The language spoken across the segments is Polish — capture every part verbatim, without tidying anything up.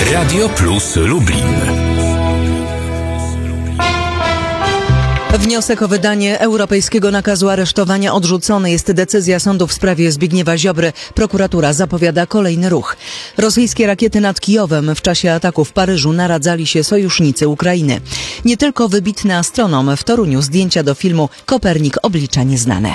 Radio Plus Lublin. Wniosek o wydanie europejskiego nakazu aresztowania odrzucony. Jest decyzja sądu w sprawie Zbigniewa Ziobry. Prokuratura zapowiada kolejny ruch. Rosyjskie rakiety nad Kijowem. W czasie ataku w Paryżu naradzali się sojusznicy Ukrainy. Nie tylko wybitny astronom. W Toruniu zdjęcia do filmu Kopernik – oblicza nieznane.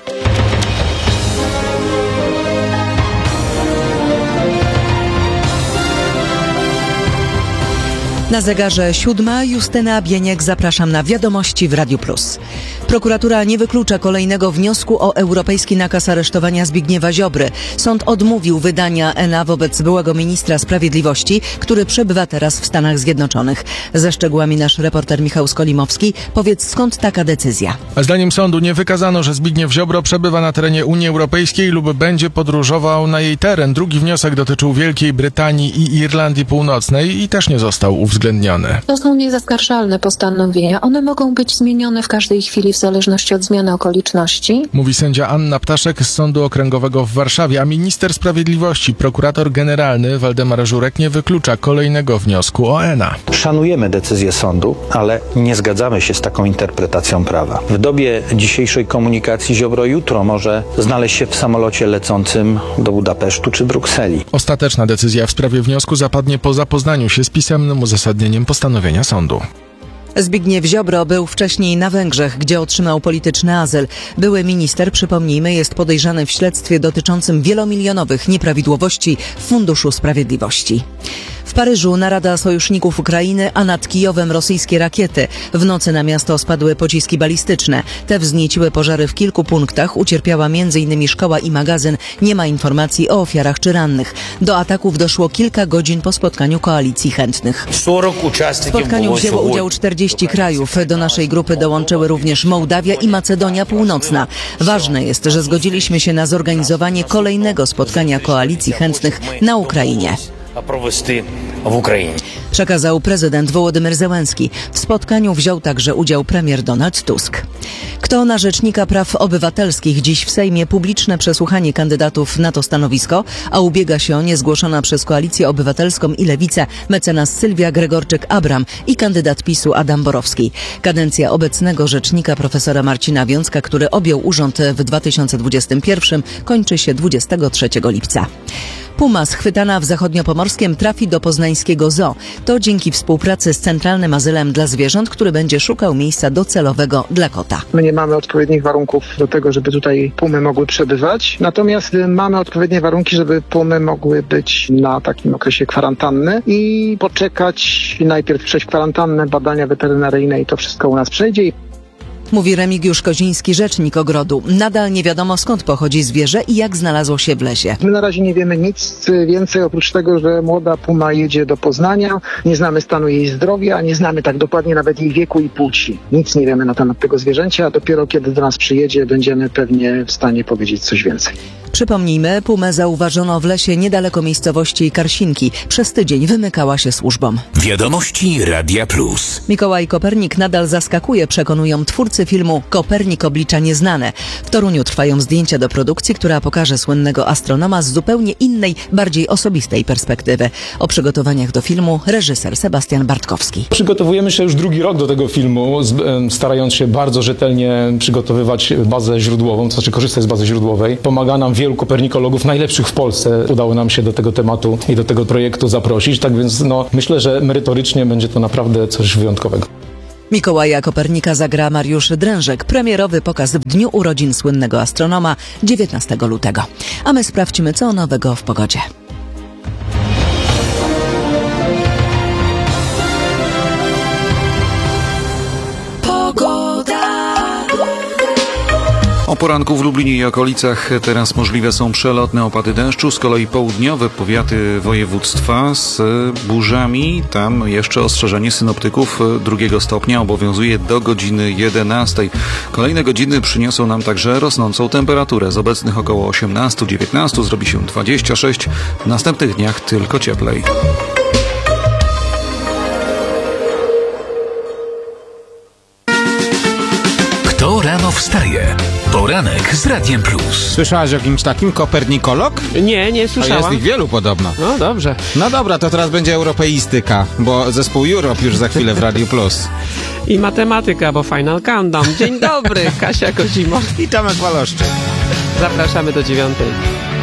Na zegarze siódma. Justyna Bieniek, zapraszam na Wiadomości w Radiu Plus. Prokuratura nie wyklucza kolejnego wniosku o europejski nakaz aresztowania Zbigniewa Ziobry. Sąd odmówił wydania N A wobec byłego ministra sprawiedliwości, który przebywa teraz w Stanach Zjednoczonych. Ze szczegółami nasz reporter Michał Skolimowski. Powiedz, skąd taka decyzja? Zdaniem sądu nie wykazano, że Zbigniew Ziobro przebywa na terenie Unii Europejskiej lub będzie podróżował na jej teren. Drugi wniosek dotyczył Wielkiej Brytanii i Irlandii Północnej i też nie został uwzględniony. To są niezaskarżalne postanowienia. One mogą być zmienione w każdej chwili w zależności od zmiany okoliczności. Mówi sędzia Anna Ptaszek z Sądu Okręgowego w Warszawie, a minister sprawiedliwości, prokurator generalny Waldemar Żurek nie wyklucza kolejnego wniosku o N A. Szanujemy decyzję sądu, ale nie zgadzamy się z taką interpretacją prawa. W dobie dzisiejszej komunikacji Ziobro jutro może znaleźć się w samolocie lecącym do Budapesztu czy Brukseli. Ostateczna decyzja w sprawie wniosku zapadnie po zapoznaniu się z pisemnym uzasadnieniem postanowienia sądu. Zbigniew Ziobro był wcześniej na Węgrzech, gdzie otrzymał polityczny azyl. Były minister, przypomnijmy, jest podejrzany w śledztwie dotyczącym wielomilionowych nieprawidłowości w Funduszu Sprawiedliwości. W Paryżu narada sojuszników Ukrainy, a nad Kijowem rosyjskie rakiety. W nocy na miasto spadły pociski balistyczne. Te wznieciły pożary w kilku punktach. Ucierpiała między innymi szkoła i magazyn. Nie ma informacji o ofiarach czy rannych. Do ataków doszło kilka godzin po spotkaniu koalicji chętnych. W spotkaniu wzięło udział czterdzieści krajów. Do naszej grupy dołączyły również Mołdawia i Macedonia Północna. Ważne jest, że zgodziliśmy się na zorganizowanie kolejnego spotkania koalicji chętnych na Ukrainie. w Ukrainie. Przekazał prezydent Wołodymyr Zełenski. W spotkaniu wziął także udział premier Donald Tusk. Kto na rzecznika praw obywatelskich? Dziś w Sejmie publiczne przesłuchanie kandydatów na to stanowisko, a ubiega się o nie zgłoszona przez Koalicję Obywatelską i Lewicę mecenas Sylwia Gregorczyk-Abram i kandydat PiSu Adam Borowski. Kadencja obecnego rzecznika profesora Marcina Wiącka, który objął urząd w dwa tysiące dwudziestym pierwszym, kończy się dwudziestego trzeciego lipca. Puma schwytana w Zachodniopomorskiem trafi do poznańskiego zoo. To dzięki współpracy z Centralnym Azylem dla Zwierząt, który będzie szukał miejsca docelowego dla kota. My nie mamy odpowiednich warunków do tego, żeby tutaj pumy mogły przebywać. Natomiast mamy odpowiednie warunki, żeby pumy mogły być na takim okresie kwarantanny i poczekać, najpierw przejść kwarantannę, badania weterynaryjne i to wszystko u nas przejdzie. Mówi Remigiusz Koziński, rzecznik ogrodu. Nadal nie wiadomo, skąd pochodzi zwierzę i jak znalazło się w lesie. My na razie nie wiemy nic więcej oprócz tego, że młoda puma jedzie do Poznania. Nie znamy stanu jej zdrowia, nie znamy tak dokładnie nawet jej wieku i płci. Nic nie wiemy na temat tego zwierzęcia, a dopiero kiedy do nas przyjedzie, będziemy pewnie w stanie powiedzieć coś więcej. Przypomnijmy, pumę zauważono w lesie niedaleko miejscowości Karsinki. Przez tydzień wymykała się służbom. Wiadomości Radia Plus. Mikołaj Kopernik nadal zaskakuje, przekonują twórcy filmu Kopernik oblicza nieznane. W Toruniu trwają zdjęcia do produkcji, która pokaże słynnego astronoma z zupełnie innej, bardziej osobistej perspektywy. O przygotowaniach do filmu reżyser Sebastian Bartkowski. Przygotowujemy się już drugi rok do tego filmu, starając się bardzo rzetelnie przygotowywać bazę źródłową, to znaczy korzystać z bazy źródłowej. Pomaga nam wielu kopernikologów, najlepszych w Polsce. Udało nam się do tego tematu i do tego projektu zaprosić, tak więc no, myślę, że merytorycznie będzie to naprawdę coś wyjątkowego. Mikołaja Kopernika zagra Mariusz Drężek. Premierowy pokaz w dniu urodzin słynnego astronoma dziewiętnastego lutego. A my sprawdźmy, co nowego w pogodzie. O poranku w Lublinie i okolicach teraz możliwe są przelotne opady deszczu, z kolei południowe powiaty województwa z burzami. Tam jeszcze ostrzeżenie synoptyków drugiego stopnia obowiązuje do godziny jedenastej. Kolejne godziny przyniosą nam także rosnącą temperaturę. Z obecnych około osiemnaście dziewiętnaście zrobi się dwadzieścia sześć, w następnych dniach tylko cieplej. Kto rano wstaje. Poranek z Radiem Plus. Słyszałaś o kimś takim? Kopernikolog? Nie, nie A słyszałam. jest ich wielu podobno. No dobrze. No dobra, to teraz będzie europeistyka, bo zespół Europe już za chwilę w Radiu Plus. I matematyka, bo Final Countdown. Dzień dobry, Kasia Kozimo. I Tomek Waloszczyk. Zapraszamy do dziewiątej.